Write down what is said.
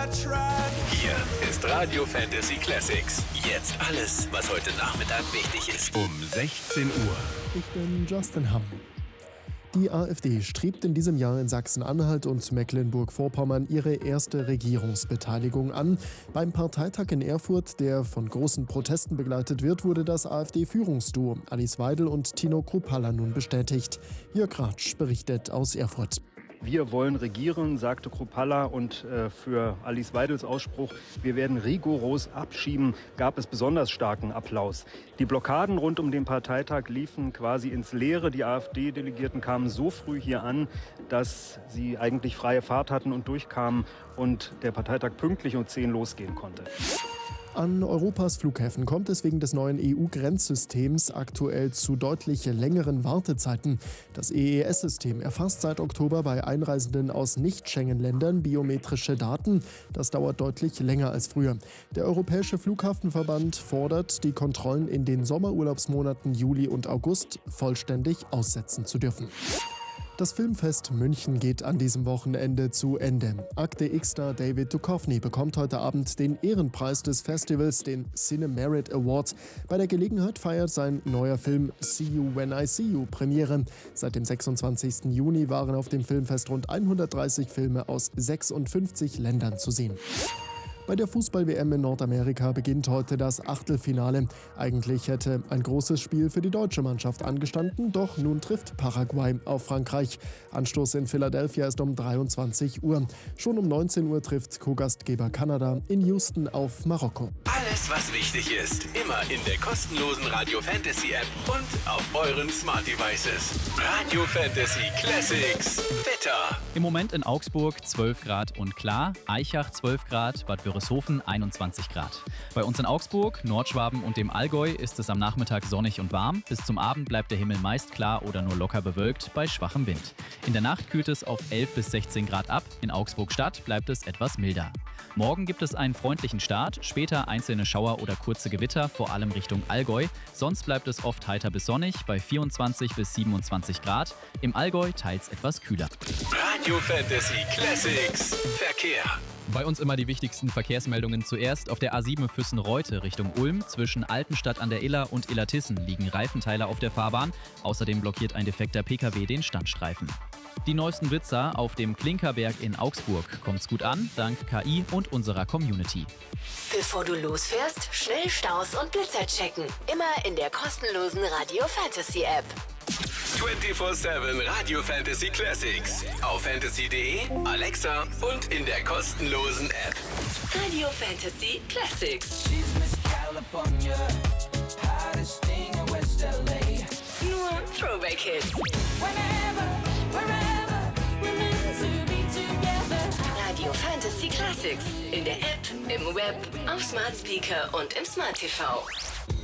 Hier ist Radio Fantasy Classics. Jetzt alles, was heute Nachmittag wichtig ist. Um 16 Uhr. Ich bin Justin Hamm. Die AfD strebt in diesem Jahr in Sachsen-Anhalt und Mecklenburg-Vorpommern ihre erste Regierungsbeteiligung an. Beim Parteitag in Erfurt, der von großen Protesten begleitet wird, wurde das AfD-Führungsduo Alice Weidel und Tino Kruppalla nun bestätigt. Jörg Ratsch berichtet aus Erfurt. Wir wollen regieren, sagte Kruppalla, und für Alice Weidels Ausspruch, wir werden rigoros abschieben, gab es besonders starken Applaus. Die Blockaden rund um den Parteitag liefen quasi ins Leere. Die AfD-Delegierten kamen so früh hier an, dass sie eigentlich freie Fahrt hatten und durchkamen und der Parteitag pünktlich um 10 losgehen konnte. An Europas Flughäfen kommt es wegen des neuen EU-Grenzsystems aktuell zu deutlich längeren Wartezeiten. Das EES-System erfasst seit Oktober bei Einreisenden aus Nicht-Schengen-Ländern biometrische Daten. Das dauert deutlich länger als früher. Der Europäische Flughafenverband fordert, die Kontrollen in den Sommerurlaubsmonaten Juli und August vollständig aussetzen zu dürfen. Das Filmfest München geht an diesem Wochenende zu Ende. Akte X-Star David Duchovny bekommt heute Abend den Ehrenpreis des Festivals, den Cinemerit Award. Bei der Gelegenheit feiert sein neuer Film See You When I See You Premiere. Seit dem 26. Juni waren auf dem Filmfest rund 130 Filme aus 56 Ländern zu sehen. Bei der Fußball-WM in Nordamerika beginnt heute das Achtelfinale. Eigentlich hätte ein großes Spiel für die deutsche Mannschaft angestanden, doch nun trifft Paraguay auf Frankreich. Anstoß in Philadelphia ist um 23 Uhr. Schon um 19 Uhr trifft Co-Gastgeber Kanada in Houston auf Marokko. Alles, was wichtig ist, immer in der kostenlosen Radio Fantasy App und auf euren Smart Devices. Radio Fantasy Classics. Wetter. Im Moment in Augsburg 12 Grad und klar, Aichach 12 Grad, Bad Wörishofen 21 Grad. Bei uns in Augsburg, Nordschwaben und dem Allgäu ist es am Nachmittag sonnig und warm. Bis zum Abend bleibt der Himmel meist klar oder nur locker bewölkt bei schwachem Wind. In der Nacht kühlt es auf 11 bis 16 Grad ab. In Augsburg Stadt bleibt es etwas milder. Morgen gibt es einen freundlichen Start, später einzelne Schauer oder kurze Gewitter, vor allem Richtung Allgäu. Sonst bleibt es oft heiter bis sonnig bei 24 bis 27 Grad. Im Allgäu teils etwas kühler. Radio Fantasy Classics. Verkehr. Bei uns immer die wichtigsten Verkehrsmeldungen zuerst. Auf der A7 Füssen-Reute Richtung Ulm zwischen Altenstadt an der Iller und Illertissen liegen Reifenteile auf der Fahrbahn. Außerdem blockiert ein defekter PKW den Standstreifen. Die neuesten Blitzer auf dem Klinkerberg in Augsburg. Kommt's gut an, dank KI und unserer Community. Bevor du losfährst, schnell Staus und Blitzer checken. Immer in der kostenlosen Radio Fantasy App. 24/7 Radio Fantasy Classics. Auf fantasy.de, Alexa und in der kostenlosen App. Radio Fantasy Classics. Nur Throwback-Hits. Radio Fantasy Classics. In der App, im Web, auf Smart Speaker und im Smart TV.